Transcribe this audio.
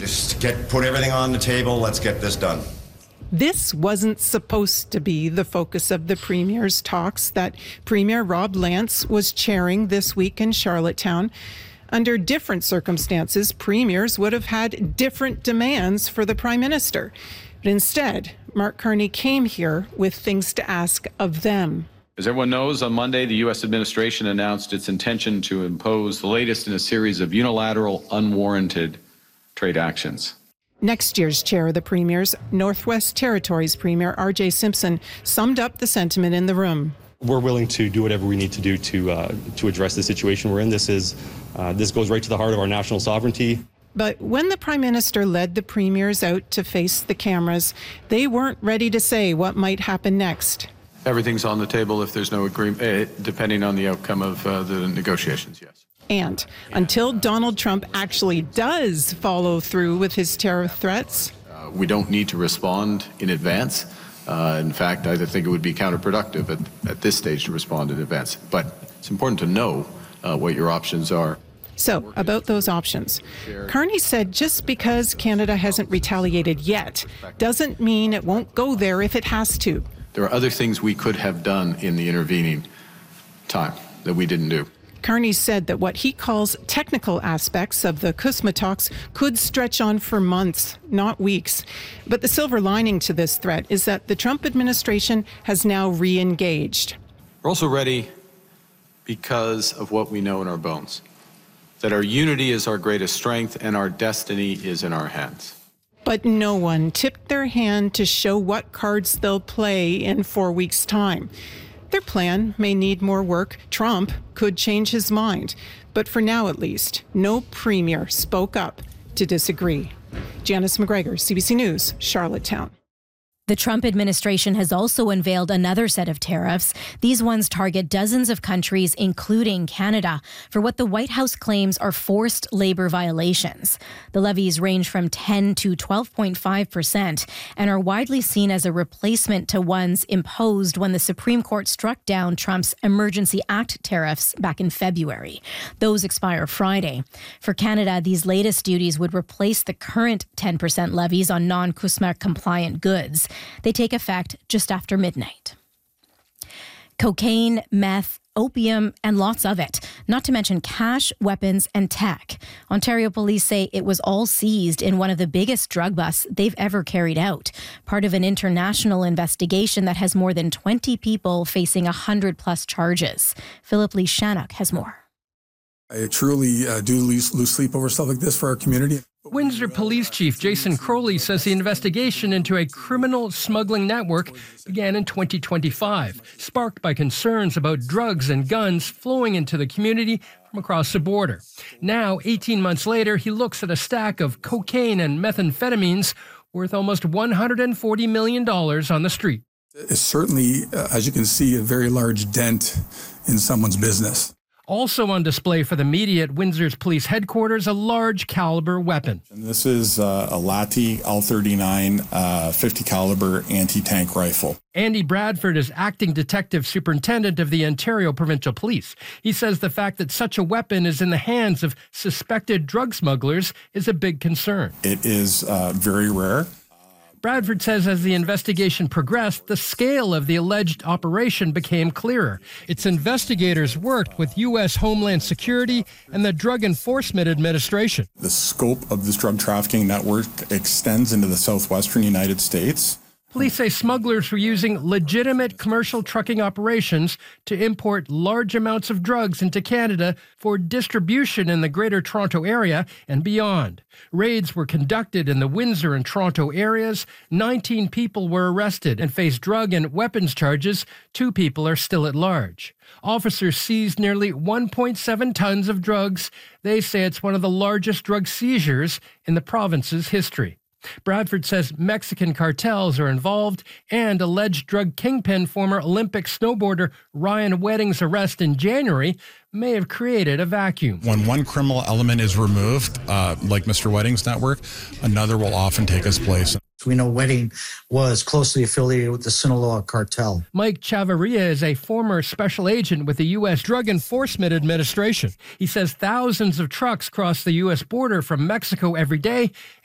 Just put everything on the table. Let's get this done. This wasn't supposed to be the focus of the Premier's talks that Premier Rob Lance was chairing this week in Charlottetown. Under different circumstances, premiers would have had different demands for the Prime Minister. But instead, Mark Carney came here with things to ask of them. As everyone knows, on Monday, the U.S. administration announced its intention to impose the latest in a series of unilateral, unwarranted trade actions. Next year's chair of the Premiers, Northwest Territories Premier R.J. Simpson, summed up the sentiment in the room. We're willing to do whatever we need to do to address the situation we're in. This goes right to the heart of our national sovereignty. But when the Prime Minister led the Premiers out to face the cameras, they weren't ready to say what might happen next. Everything's on the table if there's no agreement, depending on the outcome of the negotiations, yes. And until Donald Trump actually does follow through with his terror threats, we don't need to respond in advance. In fact, I think it would be counterproductive at this stage to respond in advance. But it's important to know what your options are. So, about those options, Carney said just because Canada hasn't retaliated yet doesn't mean it won't go there if it has to. There are other things we could have done in the intervening time that we didn't do. Carney said that what he calls technical aspects of the CUSMA talks could stretch on for months, not weeks. But the silver lining to this threat is that the Trump administration has now re-engaged. We're also ready because of what we know in our bones, that our unity is our greatest strength and our destiny is in our hands. But no one tipped their hand to show what cards they'll play in 4 weeks' time. Their plan may need more work. Trump could change his mind. But for now, at least, no premier spoke up to disagree. Janice McGregor, CBC News, Charlottetown. The Trump administration has also unveiled another set of tariffs. These ones target dozens of countries, including Canada, for what the White House claims are forced labor violations. The levies range from 10 to 12.5% and are widely seen as a replacement to ones imposed when the Supreme Court struck down Trump's Emergency Act tariffs back in February. Those expire Friday. For Canada, these latest duties would replace the current 10% levies on non-CUSMA compliant goods. They take effect just after midnight. Cocaine, meth, opium, and lots of it, not to mention cash, weapons, and tech. Ontario police say it was all seized in one of the biggest drug busts they've ever carried out, part of an international investigation that has more than 20 people facing 100-plus charges. Philip Lee Shannock has more. I truly do lose sleep over stuff like this for our community. Windsor Police Chief Jason Crowley says the investigation into a criminal smuggling network began in 2025, sparked by concerns about drugs and guns flowing into the community from across the border. Now, 18 months later, he looks at a stack of cocaine and methamphetamines worth almost $140 million on the street. It's certainly, as you can see, a very large dent in someone's business. Also on display for the media at Windsor's police headquarters, a large caliber weapon. And this is a Lati L39 50 caliber anti-tank rifle. Andy Bradford is acting detective superintendent of the Ontario Provincial Police. He says the fact that such a weapon is in the hands of suspected drug smugglers is a big concern. It is very rare. Bradford says as the investigation progressed, the scale of the alleged operation became clearer. Its investigators worked with U.S. Homeland Security and the Drug Enforcement Administration. The scope of this drug trafficking network extends into the southwestern United States. Police say smugglers were using legitimate commercial trucking operations to import large amounts of drugs into Canada for distribution in the Greater Toronto Area and beyond. Raids were conducted in the Windsor and Toronto areas. 19 people were arrested and faced drug and weapons charges. 2 people are still at large. Officers seized nearly 1.7 tons of drugs. They say it's one of the largest drug seizures in the province's history. Bradford says Mexican cartels are involved and alleged drug kingpin former Olympic snowboarder Ryan Wedding's arrest in January may have created a vacuum. When one criminal element is removed, like Mr. Wedding's network, another will often take its place. We know Wedding was closely affiliated with the Sinaloa cartel. Mike Chavarria is a former special agent with the U.S. Drug Enforcement Administration. He says thousands of trucks cross the U.S. border from Mexico every day,